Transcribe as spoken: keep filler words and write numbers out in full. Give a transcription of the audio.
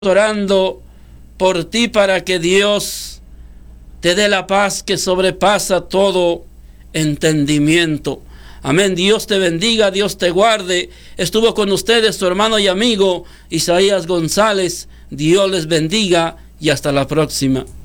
orando por ti para que Dios te dé la paz que sobrepasa todo entendimiento. Amén. Dios te bendiga, Dios te guarde. Estuvo con ustedes su hermano y amigo Isaías González. Dios les bendiga y hasta la próxima.